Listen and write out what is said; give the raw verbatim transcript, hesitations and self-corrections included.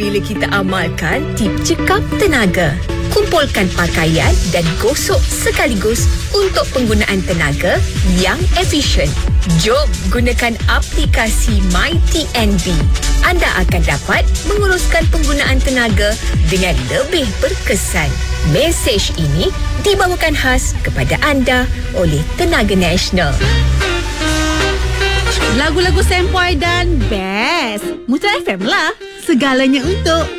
bila kita amalkan tip cekap tenaga. Kumpulkan pakaian dan gosok sekaligus untuk penggunaan tenaga yang efisien. Jom gunakan aplikasi MyTNB. Anda akan dapat menguruskan penggunaan tenaga dengan lebih berkesan. Mesej ini dibawakan khas kepada anda oleh Tenaga Nasional. Lagu-lagu sempoi dan best. Musa F M lah. Segalanya untuk